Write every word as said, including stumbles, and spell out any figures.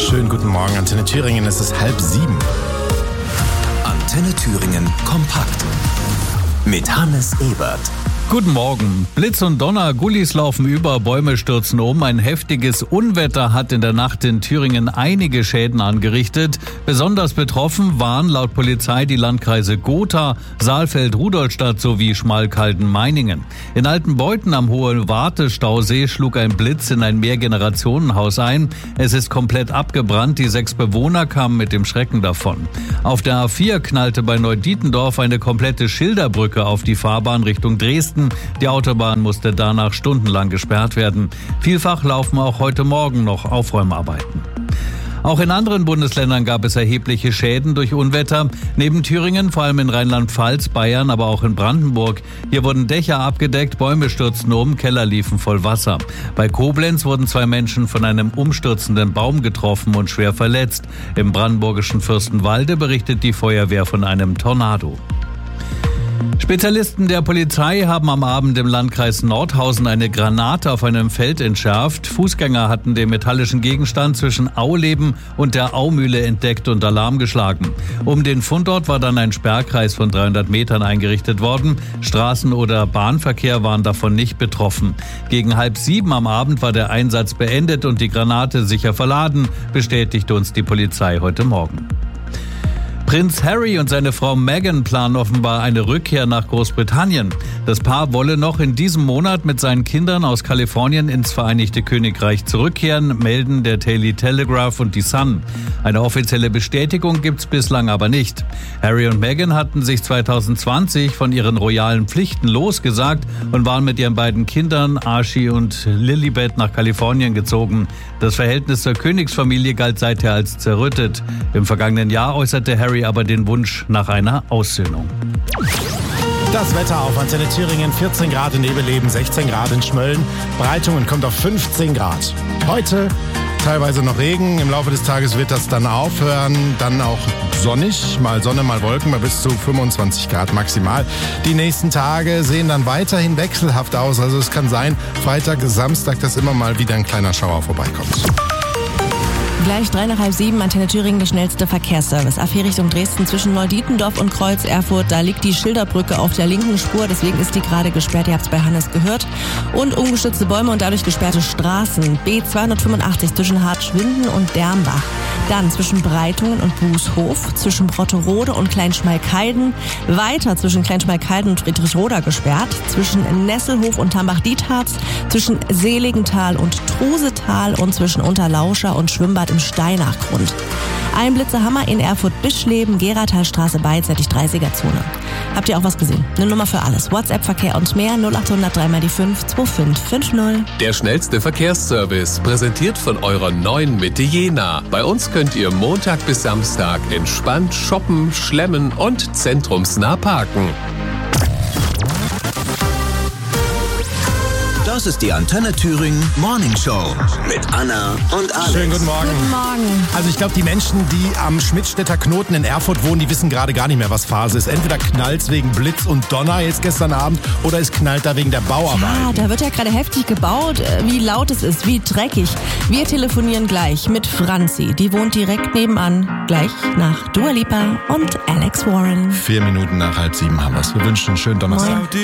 Schönen guten Morgen, Antenne Thüringen, es ist halb sieben. Antenne Thüringen kompakt mit Hannes Ebert. Guten Morgen. Blitz und Donner, Gullis laufen über, Bäume stürzen um. Ein heftiges Unwetter hat in der Nacht in Thüringen einige Schäden angerichtet. Besonders betroffen waren laut Polizei die Landkreise Gotha, Saalfeld, Rudolstadt sowie Schmalkalden-Meiningen. In Altenbeuthen am Hohen Wartestausee schlug ein Blitz in ein Mehrgenerationenhaus ein. Es ist komplett abgebrannt. Die sechs Bewohner kamen mit dem Schrecken davon. Auf der A vier knallte bei Neudietendorf eine komplette Schilderbrücke auf die Fahrbahn Richtung Dresden. Die Autobahn musste danach stundenlang gesperrt werden. Vielfach laufen auch heute Morgen noch Aufräumarbeiten. Auch in anderen Bundesländern gab es erhebliche Schäden durch Unwetter. Neben Thüringen, vor allem in Rheinland-Pfalz, Bayern, aber auch in Brandenburg. Hier wurden Dächer abgedeckt, Bäume stürzten um, Keller liefen voll Wasser. Bei Koblenz wurden zwei Menschen von einem umstürzenden Baum getroffen und schwer verletzt. Im brandenburgischen Fürstenwalde berichtet die Feuerwehr von einem Tornado. Spezialisten der Polizei haben am Abend im Landkreis Nordhausen eine Granate auf einem Feld entschärft. Fußgänger hatten den metallischen Gegenstand zwischen Auleben und der Aumühle entdeckt und Alarm geschlagen. Um den Fundort war dann ein Sperrkreis von dreihundert Metern eingerichtet worden. Straßen- oder Bahnverkehr waren davon nicht betroffen. Gegen halb sieben am Abend war der Einsatz beendet und die Granate sicher verladen, bestätigte uns die Polizei heute Morgen. Prinz Harry und seine Frau Meghan planen offenbar eine Rückkehr nach Großbritannien. Das Paar wolle noch in diesem Monat mit seinen Kindern aus Kalifornien ins Vereinigte Königreich zurückkehren, melden der Daily Telegraph und die Sun. Eine offizielle Bestätigung gibt's bislang aber nicht. Harry und Meghan hatten sich zwanzig zwanzig von ihren royalen Pflichten losgesagt und waren mit ihren beiden Kindern Archie und Lilibet nach Kalifornien gezogen. Das Verhältnis zur Königsfamilie galt seither als zerrüttet. Im vergangenen Jahr äußerte Harry aber den Wunsch nach einer Aussöhnung. Das Wetter auf Antenne Thüringen, vierzehn Grad in Nebeleben, sechzehn Grad in Schmölln. Breitungen kommt auf fünfzehn Grad. Heute teilweise noch Regen, im Laufe des Tages wird das dann aufhören, dann auch sonnig, mal Sonne, mal Wolken, mal bis zu fünfundzwanzig Grad maximal. Die nächsten Tage sehen dann weiterhin wechselhaft aus, also es kann sein, Freitag, Samstag, dass immer mal wieder ein kleiner Schauer vorbeikommt. Gleich drei nach halb sieben, Antenne Thüringen, der schnellste Verkehrsservice. A vier Richtung Dresden zwischen Neudietendorf und Kreuz Erfurt. Da liegt die Schilderbrücke auf der linken Spur, deswegen ist die gerade gesperrt. Ihr habt es bei Hannes gehört. Und umgestützte Bäume und dadurch gesperrte Straßen. B zweihundertfünfundachtzig zwischen Hartschwinden und Dermbach. Dann zwischen Breitungen und Bußhof, zwischen Brotterode und Kleinschmalkalden. Weiter zwischen Kleinschmalkalden und Friedrichroda gesperrt. Zwischen Nesselhof und Tambach-Dietharz. Zwischen Seligenthal und Trusetal und zwischen Unterlauscher und Schwimmbad im Steinachgrund. Ein Blitzerhammer in Erfurt-Bischleben, Geratalstraße beidseitig dreißiger-Zone. Habt ihr auch was gesehen? Eine Nummer für alles. WhatsApp-Verkehr und mehr null acht null null drei mal die fünf zwei fünf fünf null. Der schnellste Verkehrsservice, präsentiert von eurer neuen Mitte Jena. Bei uns könnt ihr Montag bis Samstag entspannt shoppen, schlemmen und zentrumsnah parken. Das ist die Antenne Thüringen Morning Show mit Anna und Alex. Schönen guten Morgen. Guten Morgen. Also ich glaube, die Menschen, die am Schmidtstädter Knoten in Erfurt wohnen, die wissen gerade gar nicht mehr, was Phase ist. Entweder knallt es wegen Blitz und Donner jetzt gestern Abend oder es knallt da wegen der Bauarbeit. Ja, da wird ja gerade heftig gebaut. Wie laut es ist, wie dreckig. Wir telefonieren gleich mit Franzi. Die wohnt direkt nebenan. Gleich nach Dua Lipa und Alex Warren. Vier Minuten nach halb sieben haben wir es. Wir wünschen einen schönen Donnerstag. Moin.